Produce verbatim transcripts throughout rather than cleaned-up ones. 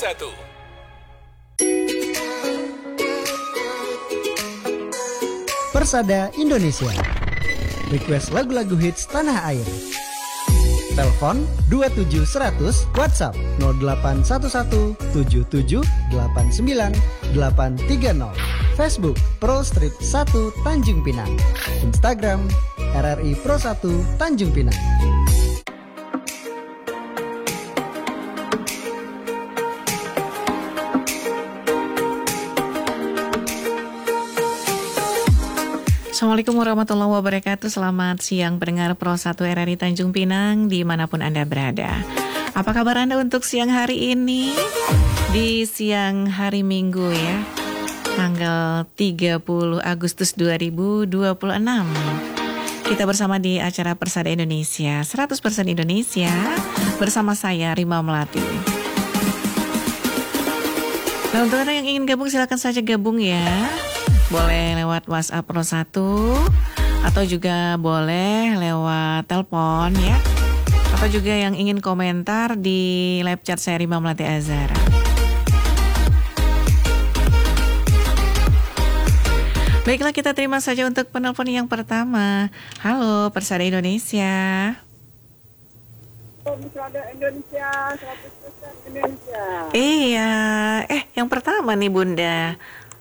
satu. Persada Indonesia. Request lagu-lagu hits tanah air. Telepon dua tujuh seratus, WhatsApp nol delapan satu satu tujuh tujuh delapan sembilan delapan tiga nol. Facebook Pro Strip satu Tanjung Pinang. Instagram R R I Pro satu Tanjung Pinang. Assalamualaikum warahmatullahi wabarakatuh. Selamat siang pendengar Pro satu R R I Tanjung Pinang dimanapun Anda berada. Apa kabar Anda untuk siang hari ini? Di siang hari Minggu ya, tanggal tiga puluh Agustus dua ribu dua puluh enam. Kita bersama di acara Persada Indonesia seratus persen Indonesia bersama saya Rima Melati. Nah, untuk Anda yang ingin gabung silakan saja gabung ya. Boleh lewat WhatsApp Pro satu atau juga boleh lewat telepon ya. Atau juga yang ingin komentar di live chat saya Rima Melati Azhara. Baiklah, kita terima saja untuk penelpon yang pertama. Halo, Persada Indonesia. Persada Indonesia, seratus persen Indonesia. Iya, eh yang pertama nih Bunda.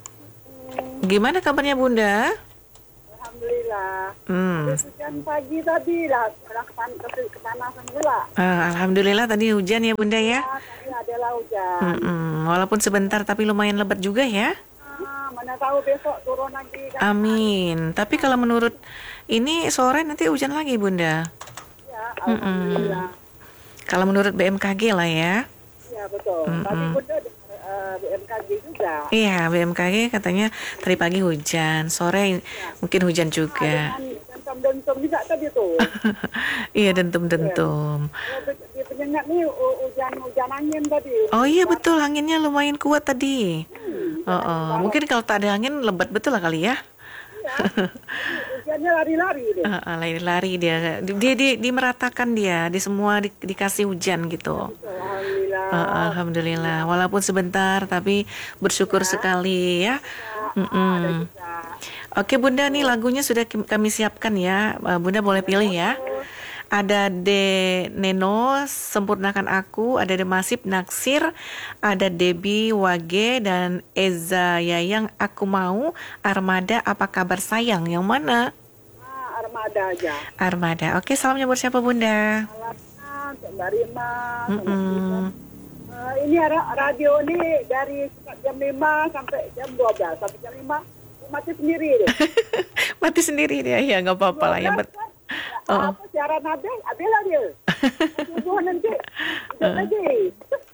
Gimana kabarnya Bunda? Alhamdulillah. Hmm. Hujan pagi tadi lah, kepan- kepanasan pula. Ah, Alhamdulillah tadi hujan ya Bunda ya. Ya, tadi adalah hujan. Mm-mm. Walaupun sebentar tapi lumayan lebat juga ya. Ah, mana tahu besok turun lagi kan. Amin. Tapi kalau menurut ini sore nanti hujan lagi Bunda. Ya, alhamdulillah. Kalau menurut B M K G lah ya. Iya betul. Mm-mm. Tadi Bunda dengar uh, B M K G juga. Iya, B M K G katanya tadi pagi hujan, sore mungkin hujan juga. Ah, dengan dentum-dentum juga tadi tuh. Iya, dentum-dentum. Kalau di penyengat nih hu- hujan-hujan angin tadi. Oh iya betul, anginnya lumayan kuat tadi. Hmm, Oh, oh. Mungkin kalau tak ada angin lebat betul lah kali ya. Iya. Hujannya lari-lari deh. Uh, uh, lari-lari dia, dia di, dimeratakan dia, di semua di, dikasih hujan gitu. Alhamdulillah. Uh, Alhamdulillah, walaupun sebentar tapi bersyukur sekali ya. Mm-mm. Oke Bunda, nih lagunya sudah ki- kami siapkan ya. Uh, Bunda boleh pilih ya. Ada De Neno, Sempurnakan Aku, ada De Masif Naksir, ada Debbie Wage dan Eza Yayang Aku Mau, Armada Apa Kabar Sayang. Yang mana? Ah, Armada aja. Armada. Oke, salamnya buat siapa Bunda? Alatnya untuk Mbak Rima. Mm-mm. Uh, ini ra- radio ini dari jam lima sampai jam dua belas. Sampai jam lima mati sendiri deh. Mati sendiri dia, ya nggak apa-apa lah. Yang bet- Kan, apa siaran ada, ada lah dia. Subuh nanti, hidup lagi.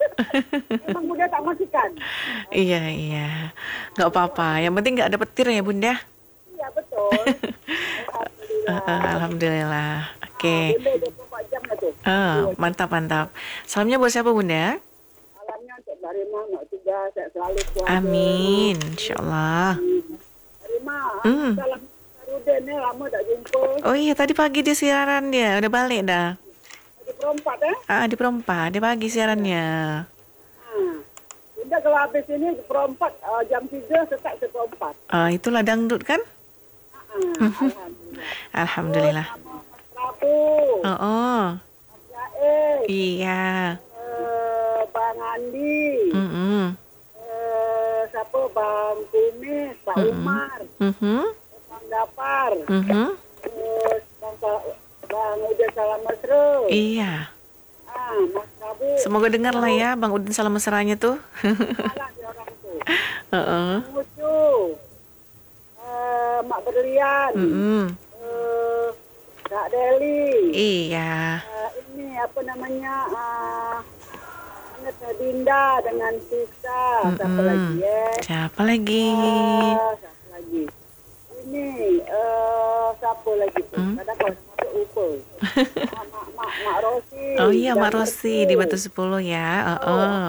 Memang Bunda tak matikan. Iya iya, nggak apa-apa. Yang penting nggak ada petir ya Bunda. Iya betul. Alhamdulillah. Uh, Alhamdulillah. Oke. Bunda dua puluh empat jam lah tuh. Ah, mantap mantap. Salamnya buat siapa Bunda? Alamnya untuk Mbak Rima, Mbak Tiga, sehat selalu. keluarga. Amin, insyaallah. Mbak Rima, Hmm. salam Ruden ni lama tak jumpa. Oh iya, tadi pagi dia siaran dia, udah balik dah. Di perempat eh. Ah, di perempat, dia pagi siarannya. Ha. Bunda kalau habis ini di perempat uh, jam tiga start ke perempat. Ah, itulah dangdut kan? Ha. Alhamdulillah. Alhamdulillah. Nama Mas Prabu, Oh, oh. Mas Jaid, Iya. uh, Bang Andi, Mm-mm. uh, siapa Bang Kumis, Pak Mm-mm. Umar, Mhm. Bang Dapar, Mhm. terus Bang, Sa- Bang Udin Salam Mesra. Iya. Ah, Mas Prabu. Semoga dengar lah ya Bang Udin salam mesranya tuh. Salah dia orang tu. Heeh. Mucu, uh, Mak Berlian, Mm-mm. uh, Kak Deli, Iya. uh, ini apa namanya, uh, Dinda dengan Sisa, siapa Mm-mm. lagi ya? Siapa lagi? Uh, siapa lagi? Ini, uh, siapa lagi tu? Hmm? Kadang kalau masuk lupa. Mak, mak, mak, mak Rosi. Oh iya, dan Mak Rosi di Batu Sepuluh ya. Heeh.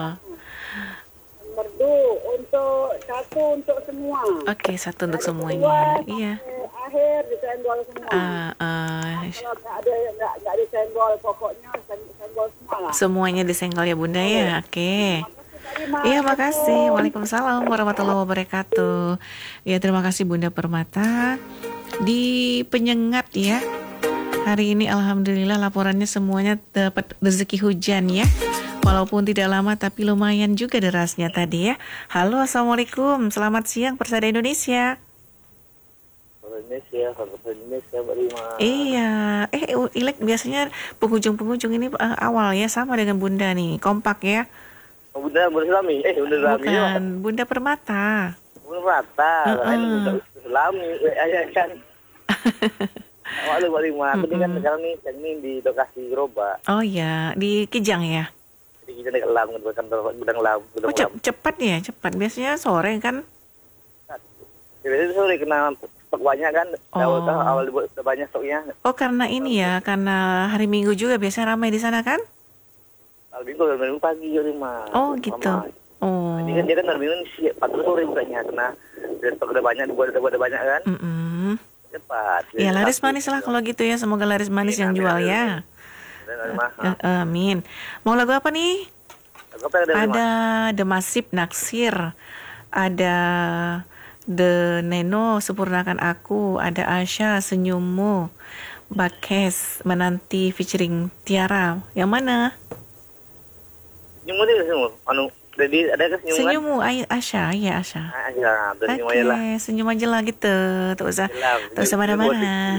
Merdu untuk satu untuk semua. Oke, satu untuk Dari semuanya. kedua Iya. sampai akhir disenggol semua. Ah, ah, Kalau nggak ada nggak nggak disenggol, pokoknya sen- senggol semua lah. semuanya disenggol ya Bunda ya. Oke. Makasih Kak Terima Iya, makasih. kasih. Waalaikumsalam warahmatullahi wabarakatuh. Ya, terima kasih Bunda Permata. Di Penyengat ya. Hari ini alhamdulillah laporannya semuanya dapat rezeki hujan ya. Walaupun tidak lama tapi lumayan juga derasnya tadi ya. Halo, Assalamualaikum. Selamat siang Persada Indonesia. Indonesia, Fakultas Indonesia, Mbak Rima. Iya, eh Ilek biasanya penghujung-penghujung ini uh, awal ya sama dengan Bunda nih, kompak ya. Oh, Bunda, Bunda Islami, eh Bunda Islami. Bukan, Bunda Permata. Bunda Rata, Uh-uh. lain Bunda Islami, eh ayah kan. Maklum Mbak Rima, aku ini kan sekarang nih, yang ini di lokasi Gerobak. Oh iya, di Kijang ya. Jadi kita dekat Lam, di kantor Gudang Lam, Gudang Oh, cep- cepat ya, cepat. Biasanya sore kan. Jadi sore kena stok banyak kan, Oh. awal tahu awal dibuat banyak stoknya. Oh, karena ini ya, karena hari Minggu juga biasanya ramai di sana kan? Kalau minggu dan minggu pagi ya Rima. Oh, gitu. Mama. Oh. Ini kan dia kan hari minggu ini siap, empat puluh sore bukanya, karena dia stok udah banyak, dibuat udah banyak kan, Mm-mm. cepat. Ya, laris manis lah kalau gitu ya. Semoga laris manis yang jual ya. Eh, Amin. Mau lagu apa nih? Ada The Masif Naksir, ada The Neno Sempurnakan Aku, ada Asya Senyummu, Bakes Menanti featuring Tiara. Yang mana? Senyum dia semua. Anu, jadi ada ke senyum kan? Senyummu, Ay- Asya, ya Asya. Ah, ya, Oke, senyum aja lah. senyum aja lah gitu. Tak usah, Jelas. tak usah mana-mana.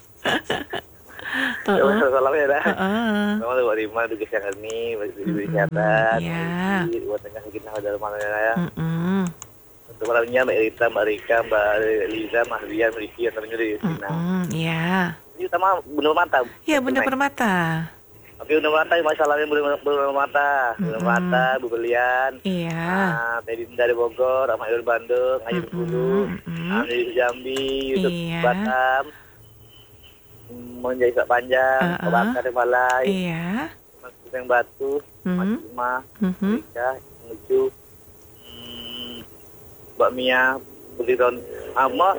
Ya, salam ya dah. Heeh. Sama lu Rima tugas yang ini, bagi kesehatan. Iya. Buat tengah kita ada mana ya. Mm-mm. Untuk malamnya Mbak Rita, Mbak Rika, Mbak Liza, Mbak Rian, Mbak Riki, antaranya di sini. Mm-mm, Iya. Ini utama Bunda Mata. Iya, Bunda Permata. Oke, Bunda Mata, masalahnya Bunda Bunda Mata, Bunda Mata, Bu Belian. Iya. Ah, Teddy dari Bogor, Ahmad Yul Bandung, Ayu Bulu, Mm-mm. Amri Jambi, Yusuf Iya. Batam, Menjadi Sak Panjang, Uh-uh. Kebakar di Malai, Iya. Mas Kupeng Batu, Mhm. Mas Cima, Mhm. Rika, Menuju, hmm, Mbak Mia, Putri Ron, Ama,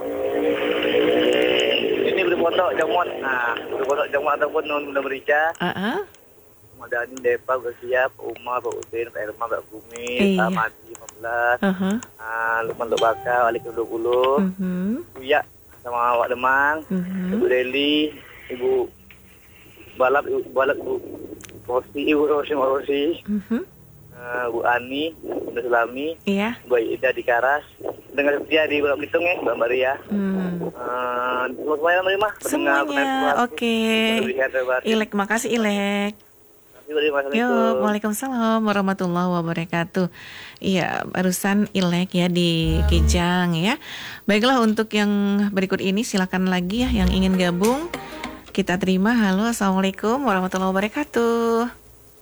ini beri pondok Jamon, nah, beri pondok Jamon ataupun non Bunda Merica, Uh-uh. Madani, Depa, bersiap, Umar, Pak Udin, Pak Irma, Pak Bumi, Iya. Pak Mati, lima belas, Uh-huh. ah, Lukman Luk Baka, Wali ke dua puluh, Mhm. Buya, sama Wak Demang, Mhm. Ibu Deli, Ibu Balap, Ibu Balap, Ibu Rosi, Ibu Rosi, Ibu Rosi, Mhm. uh, Bu Ani, Bunda Sulami, Iya. Bu Ida di Karas, dengan setia di Bulak Belitung ya, Mbak Maria. Hmm. Uh, semuanya menerima. Semuanya. Oke. Ilek, makasih Ilek. Yuk, Waalaikumsalam warahmatullahi wabarakatuh. Iya, barusan Ilek ya di Kijang ya. Baiklah, untuk yang berikut ini silakan lagi ya yang ingin gabung. Kita terima. Halo, Assalamualaikum warahmatullahi wabarakatuh.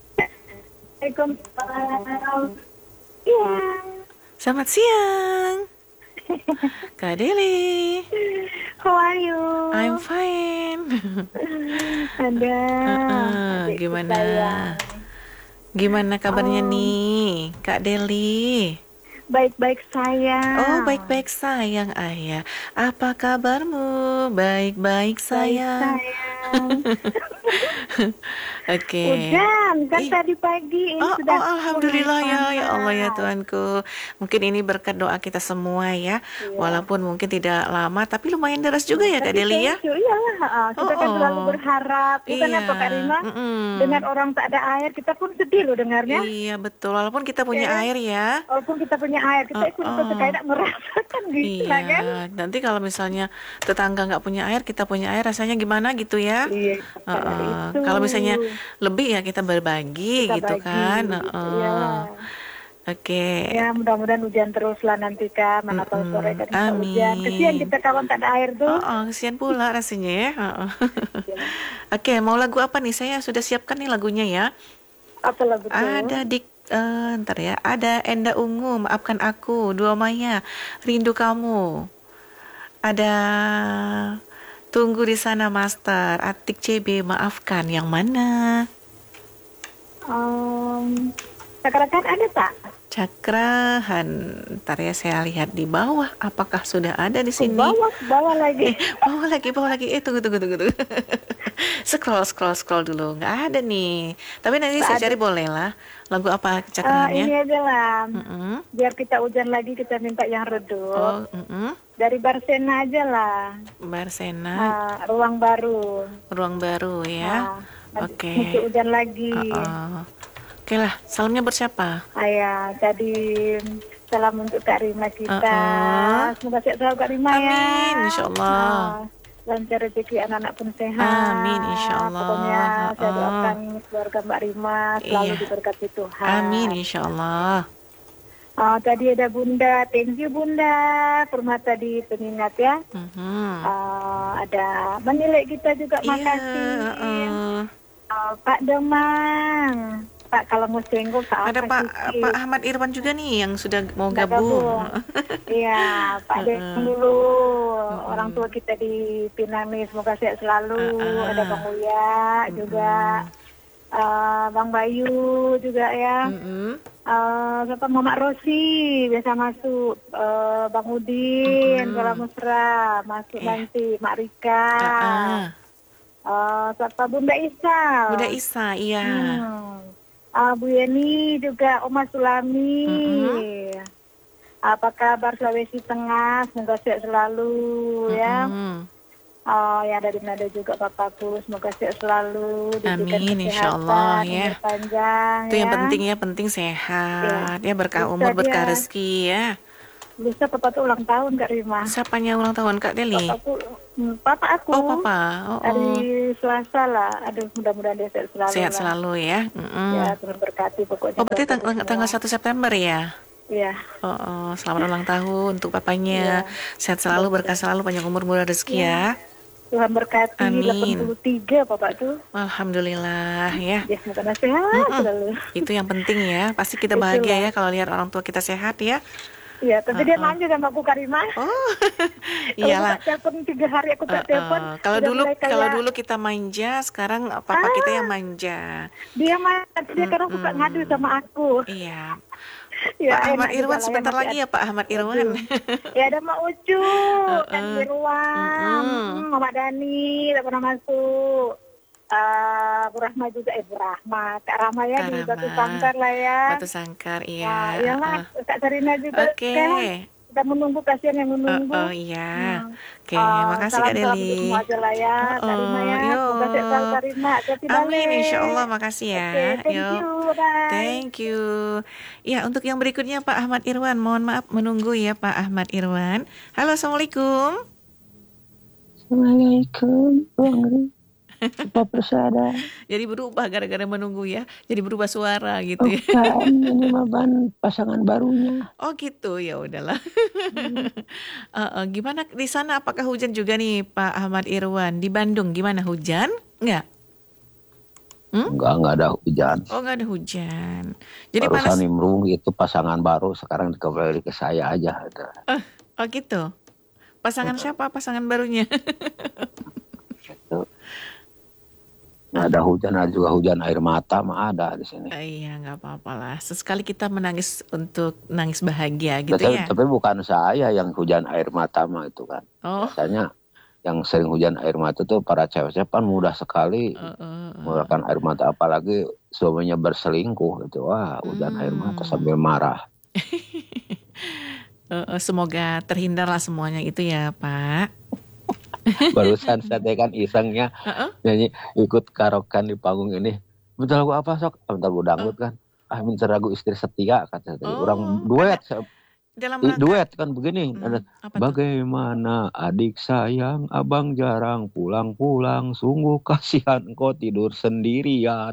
Waalaikumsalam. Iya. Selamat siang, Kak Deli. How are you? I'm fine. Ada. Uh, adik gimana? saya. Gimana kabarnya Oh. nih, Kak Deli? Baik-baik saya. Oh, baik-baik sayang ayah. Apa kabarmu? Baik-baik Baik, sayang. sayang. Oke. Hujan kan Ih. tadi pagi ini Oh, sudah oh, alhamdulillah ya, mulai ya Allah ya panas. Tuhanku. Mungkin ini berkat doa kita semua ya. Iya. Walaupun mungkin tidak lama, tapi lumayan deras juga ya Kak Tapi Deli ya. thank you, iyalah, ah, kita kan Oh, oh. selalu berharap. Bukan Iya. apa Kak Rima? Mm-mm. Dengan orang tak ada air, kita pun sedih loh dengarnya. Iya betul. Walaupun kita punya Iya. air ya. Walaupun kita punya air, kita Oh, pun oh. tetap kayak merasakan gitu Iya, lah kan? nanti kalau misalnya tetangga nggak punya air, kita punya air, rasanya gimana gitu ya? Iya. Heeh. itu. Kalau misalnya lebih ya kita berbagi Kita gitu bagi, kan. gitu, Heeh. iya. Oke. Ya mudah-mudahan hujan terus lah nanti Kak. Mana tahu Mm-mm. sore kan bisa Amin. hujan. Kesian kita kawan tak ada air tuh. Oh, oh, kesian pula rasanya ya. Heeh. Oke, mau lagu apa nih? Saya sudah siapkan nih lagunya ya. Apa lagu tuh? Ada dik eh, ntar ya. Ada Enda Ungu, Maafkan Aku, Dua Maya, Rindu Kamu. Ada Tunggu di Sana Master, Atik C B, Maafkan. Yang mana? Um, Sekarang ada tak? Cakrahan. Ntar ya saya lihat di bawah. Apakah sudah ada di Ke sini? bawah, ke bawah lagi. Eh, bawah lagi, bawah lagi. Eh, tunggu, tunggu, tunggu, tunggu. Scroll, scroll, scroll dulu. Nggak ada nih. Tapi nanti Nggak saya ada. cari boleh lah. Lagu apa Eh, cakrannya? ini aja lah. Mm-mm. Biar kita hujan lagi, kita minta yang redup. Oh, mm-mm. Dari Barsena aja lah. Barsena, Nah, ruang baru. Ruang Baru ya. Nah, nanti Oke. mesti hujan lagi. Uh-uh. Oke lah, salamnya buat siapa? Ayah, tadi salam untuk Kak Rima kita. Uh-uh. Semoga sehat selalu Kak Rima ya. Amin, insya Allah. Nah, lancar rezeki anak-anak pun sehat. Amin, insya Allah. Pokoknya saya Uh-uh. doakan keluarga Mbak Rima selalu Iya. diberkati Tuhan. Amin, insya Allah. Ah, tadi ada Bunda, thank you Bunda Permata di pengingat ya. Mhm. Ah, ada menilai kita juga, Iya, makasih. uh-uh. Ah, Pak Demang, Pak kalau mau senggol Pak Ada apa Pak sih? Pak Ahmad Irwan juga nih yang sudah mau Nggak gabung. gabung. Iya, Pak Demang dulu. Orang tua kita di Pinang nih, semoga sehat selalu. Uh-uh. Ada Bang Uya juga. Ah, Bang Bayu juga ya. Mm-mm. Uh, siapa Mama Rosi biasa masuk, uh, Bang Udin, Bala Musra masuk Iya. nanti, Mak Rika, Uh-uh. uh, siapa Bunda Isa, Bunda Isa, iya. hmm. uh, Bu Yeni juga, Oma Sulami. Mm-mm. Apa kabar Sulawesi Tengah? Semoga sehat selalu ya. Mm-mm. Oh, yang dari Manado juga Bapakku, semoga sehat selalu, diberikan Amin, kesehatan, insya Allah, ya. umur panjang Itu yang ya. penting ya, penting sehat, ya berkah Bisa umur, berkah dia. rezeki ya. Lusa papa tuh ulang tahun Kak Rima. Siapanya ulang tahun Kak Deli? Papaku, hmm, papa aku. Oh papa, oh, Hari oh. Selasa lah. Aduh, mudah-mudahan dia sehat selalu. Sehat lah. selalu ya. Mm-mm. Ya, Tuhan berkati pokoknya. Oh berarti tang- Bapak tanggal semua. satu September ya? Iya. Oh, oh, selamat ulang tahun untuk papanya. Sehat selalu, berkah selalu, panjang umur, murah rezeki ya. Tuhan berkati. Amin. delapan puluh tiga papa tuh. Alhamdulillah ya. Ya, semoga sehat Mm-mm. selalu. Itu yang penting ya. Pasti kita Itulah. bahagia ya kalau lihat orang tua kita sehat ya. Iya, tapi dia manja sama aku Kak Rima. Oh, Kalau iyalah. tak telepon tiga hari aku tak Uh, telepon. uh, kalau udah dulu mulai kayak- kalau dulu kita manja, sekarang papa kita yang manja. dia manja, dia kadang suka ngadu sama aku. Iya. Ya, Pak Ahmad enak juga Irwan lah, sebentar masih lagi ada- ya Pak Ahmad Irwan. Ya ada Mak Ucu, dan Uh-uh. Irwan, Mm-mm. hmm, Mama Dani, tak pernah masuk. Uh, Bu Rahma juga, eh Bu Rahma, Kak Rahma ya Kak di Rahma. Batu Sangkar lah ya. Batu Sangkar Nah, iya. iyalah, Uh, Kak Sarina juga. Oke. Kan? Kita menunggu, kasihan yang uh, menunggu. uh, iya. Hmm. Oke, Uh, makasih Kak salam-salam Deli. untuk semua aja lah ya, Kak Uh-uh, Rima ya. yo. Semoga sehat selalu Kak Rima. Hati-hati Amin, balik. insya Allah, makasih ya. Oke, thank Yo. you, bye. Thank you. Ya, untuk yang berikutnya Pak Ahmad Irwan, mohon maaf menunggu ya Pak Ahmad Irwan. Halo, Assalamualaikum. Assalamualaikum, Bang Pak Persada. Jadi berubah gara-gara menunggu ya. Jadi berubah suara gitu Oh, ya. kan ini mah ban pasangan barunya. Oh gitu, ya udahlah. Eh, eh, gimana di sana? Apakah hujan juga nih Pak Ahmad Irwan? Di Bandung gimana, hujan? Enggak? Enggak, enggak ada hujan. Oh nggak ada hujan. Jadi Barusan panas. nimbrung itu pasangan baru, sekarang kembali ke saya aja. Oh gitu. Pasangan siapa? Pasangan barunya? Gitu. Nggak ada hujan, ada juga hujan air mata mah ada di sini. Eh, iya nggak apa-apa lah. Sesekali kita menangis untuk nangis bahagia gitu tapi, ya. tapi bukan saya yang hujan air mata mah itu kan. Oh. Biasanya yang sering hujan air mata tuh para cewek-cewek kan mudah sekali eh, eh, eh. mengeluarkan air mata, apalagi suaminya berselingkuh gitu. Wah, hujan air mata Hmm. sambil marah. Eh, eh, semoga terhindarlah semuanya itu ya Pak. Barusan saya kan isengnya Heeh. nyanyi ikut karaokean di panggung ini. Minta lagu apa sok? Ah, minta lagu dangdut kan. Ah, minta lagu Istri Setia kata tadi. Oh, Orang duet. Dalam I- rangka duet kan begini. Hmm, Ada, apa tuh? bagaimana adik sayang, abang jarang pulang-pulang, sungguh kasihan engkau tidur sendirian.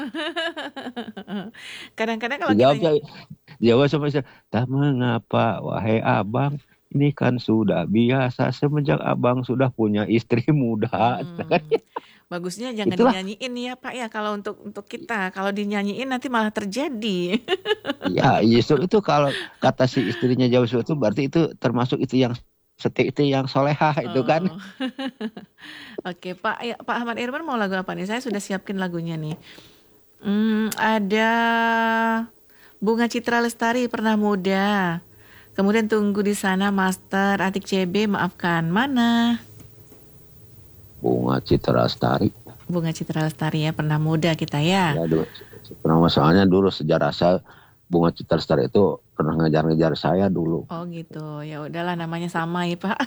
Kadang-kadang kalau Dijawab, kita jawab sama istri, tak mengapa wahai abang, ini kan sudah biasa semenjak abang sudah punya istri muda. Hmm, bagusnya jangan Itulah. dinyanyiin ya Pak ya, kalau untuk untuk kita kalau dinyanyiin nanti malah terjadi. Ya, justru itu kalau kata si istrinya jauh itu berarti itu termasuk itu yang seti itu yang solehah itu kan. Oh. Oke Pak, ya, Pak Ahmad Irwan mau lagu apa nih? Saya sudah siapkin lagunya nih. Hmm, ada Bunga Citra Lestari, Pernah Muda. Kemudian Tunggu di Sana, Master, Atik C B, Maafkan. Mana? Bunga Citra Lestari. Bunga Citra Lestari ya, pernah muda kita ya. Ya, dulu, pernah soalnya dulu sejarah saya Bunga Citra Lestari itu pernah ngejar-ngejar saya dulu. Oh gitu, ya udahlah namanya sama ya Pak.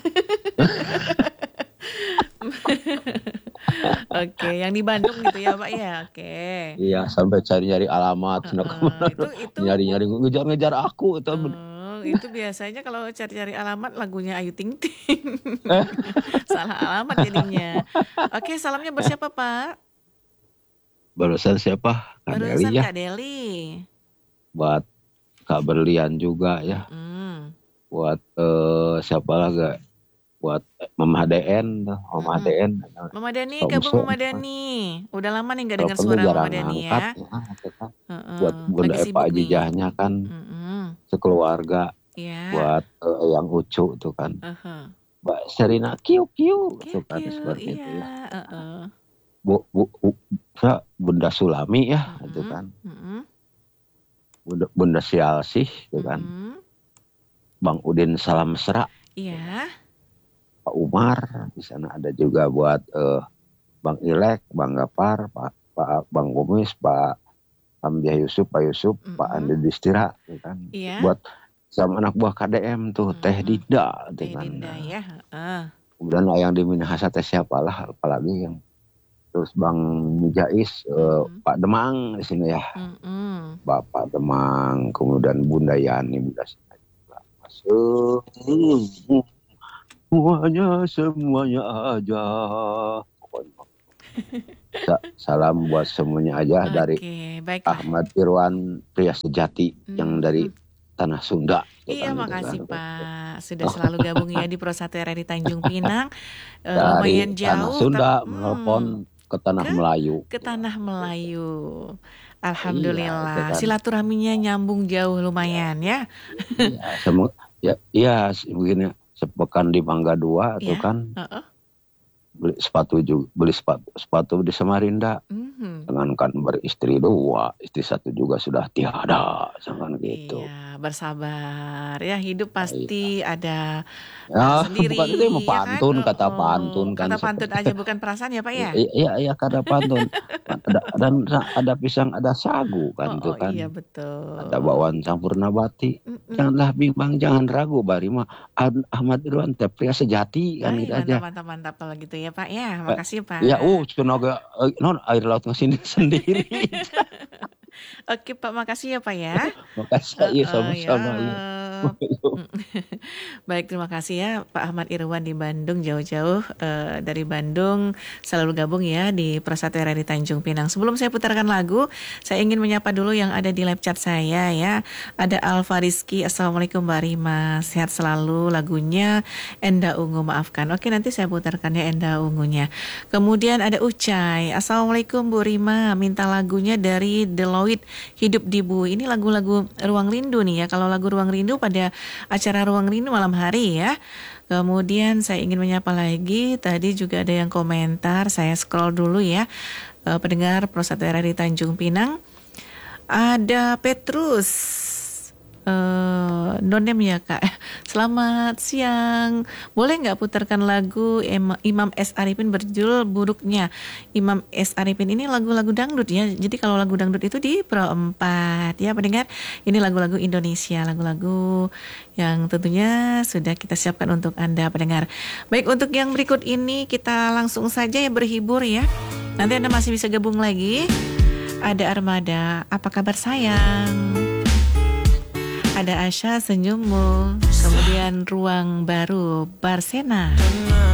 Oke, yang di Bandung gitu ya Pak ya, oke. Iya, sampai cari-cari alamat, Uh, uh, itu itu nyari-nyari ngejar-ngejar aku itu. uh, itu biasanya kalau cari-cari alamat lagunya Ayu Ting Ting. Salah alamat jadinya. Oke, salamnya bersiapa Pak? Barusan siapa? Kak Deli Barusan ya. Kak Deli. Buat Kak Berlian juga ya. Mm. Buat uh, siapa lagi? Buat Mama D N, Mama Mm-mm. D N. Mama Dani, Sok gabung sok. Mama Dani. Udah lama nih gak dengar Telepon suara jarang Mama Dani ya. angkat, ya, itu kan. Uh-uh. Buat Bunda Lagi Epa sibuk nih. Ajijahnya kan Mm-mm. sekeluarga. Iya. Buat uh, yang Ucu tuh kan. Uh-huh. Mbak Serina kiu kiu Kiu, tuh kan kiu, seperti itu iya. ya. Uh-uh. Bu, bu, bu, ya, Bunda Sulami ya Mm-mm. itu kan. Mm-mm. Bunda, Bunda Sialsih itu kan. Mm-mm. Bang Udin Salam Mesra, Iya. Pak Umar, di sana ada juga buat eh, Bang Ilek, Bang Gapar, Pak, Pak Bang Kumis, Pak Hamdiah Yusuf, Pak Yusuf, Mm-mm. Pak Andi Distira, gitu kan. Iya. Buat sama anak buah K D M tuh, Mm-mm. Teh Dinda, gitu Teh kan. Dinda ya. Uh. Kemudian yang di Minahasa teh siapalah, apalagi yang terus Bang Mujais, eh, Mm-mm. Pak Demang di sini ya, Mm-mm. Bapak Demang, kemudian Bunda Yani, Bunda Sina juga. Masuk. Semuanya, semuanya aja. Pokoknya. Sa- salam buat semuanya aja dari Oke, baiklah. Ahmad Irwan pria sejati yang dari Tanah Sunda. Iya, Gitu kan, makasih gitu kan. Pak. Sudah selalu gabung ya di Pro satu R R I Tanjung Pinang. Eh, Dari lumayan Tanah jauh. Sunda tapi- menelpon ke Tanah Ke- Melayu. ke Tanah Melayu. Alhamdulillah. Iya, itu kan. Silaturahminya nyambung jauh lumayan ya. Iya, semu- ya, iya begini sepekan di Mangga Dua tuh Iya. kan Heeh. beli sepatu juga beli sepatu sepatu di Samarinda. Mhm. Jangankan beristri dua, istri satu juga sudah tiada, jangan gitu. Iya, bersabar ya, hidup pasti ada Ya, sendiri. bukan itu mah ya pantun, kan? kata Oh, pantun kan. Kata pantun aja bukan perasaan ya Pak ya. Iya, iya, iya, kata pantun. Ada, dan ada pisang, ada sagu Oh, kan itu oh, kan. iya betul. Ada bakwan campur nabati. Mm-mm. Janganlah bimbang, jangan ragu, bari mah Ad- Ahmad Irwan teh pria sejati kan Ay, gitu aja. mantap, mantap, mantap kalau gitu ya Pak ya. Makasih Pak. Ya, uh, cunaga eh, non air laut ngasih sendiri. Oke Pak, makasih ya Pak ya. Makasih, Eh, iya, sama-sama. ya. Iya. Baik, terima kasih ya Pak Ahmad Irwan di Bandung, jauh-jauh eh, dari Bandung selalu gabung ya di Pro satu R R I Tanjung Pinang. Sebelum saya putarkan lagu, saya ingin menyapa dulu yang ada di live chat saya ya. Ada Alfa Rizky, Assalamualaikum Mbak Rima, sehat selalu, lagunya Enda Ungu, maafkan. Oke, nanti saya putarkan ya Enda Ungunya. Kemudian ada Ucai, Assalamualaikum Bu Rima, minta lagunya dari Deloitte, Hidup di Bui. Ini lagu-lagu Ruang Rindu nih ya. Kalau lagu Ruang Rindu pada acara Ruang Rindu malam hari ya. Kemudian saya ingin menyapa lagi, tadi juga ada yang komentar, saya scroll dulu ya. Eh, pendengar Pro satu R R I Tanjung Pinang. Ada Petrus. Uh, nonem ya Kak. Selamat siang. Boleh nggak putarkan lagu Im- Imam S. Arifin berjudul Buruknya. Imam S. Arifin ini lagu-lagu dangdut ya. Jadi kalau lagu dangdut itu di Pro empat ya pendengar. Ini lagu-lagu Indonesia, lagu-lagu yang tentunya sudah kita siapkan untuk Anda pendengar. Baik, untuk yang berikut ini kita langsung saja ya berhibur ya. Nanti Anda masih bisa gabung lagi. Ada Armada, apa kabar sayang? Ada Asya, Senyummu. Kemudian Ruang Baru, Barsena.